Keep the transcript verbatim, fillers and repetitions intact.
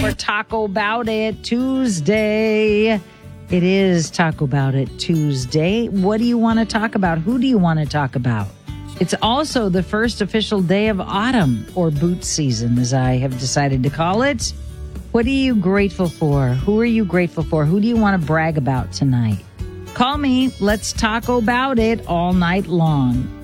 for Taco About It Tuesday. It is Taco About It Tuesday. What do you want to talk about? Who do you want to talk about? It's also the first official day of autumn, or boot season, as I have decided to call it. What are you grateful for? Who are you grateful for? Who do you want to brag about tonight? Call me. Let's talk about it all night long.